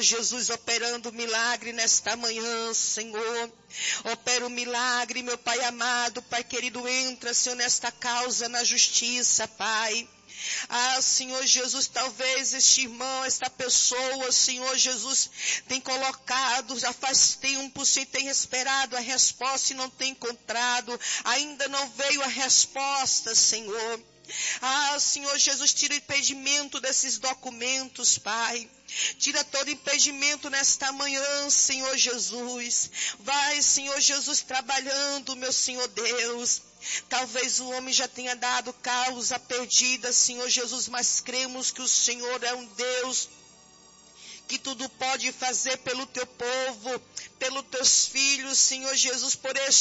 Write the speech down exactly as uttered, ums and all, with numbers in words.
Jesus, operando milagre nesta manhã, Senhor. Opera o milagre, meu Pai amado, Pai querido, entra, Senhor, nesta causa, na justiça, Pai. Ah, Senhor Jesus, talvez este irmão, esta pessoa, Senhor Jesus, tem colocado, já faz tempo, Senhor, tem esperado a resposta e não tem encontrado, ainda não veio a resposta, Senhor. Ah, Senhor Jesus, tira o impedimento desses documentos, Pai. Tira todo impedimento nesta manhã, Senhor Jesus. Vai, Senhor Jesus, trabalhando, meu Senhor Deus. Talvez o homem já tenha dado causa perdida, Senhor Jesus, mas cremos que o Senhor é um Deus que tudo pode fazer pelo teu povo, pelos teus filhos, Senhor Jesus, por este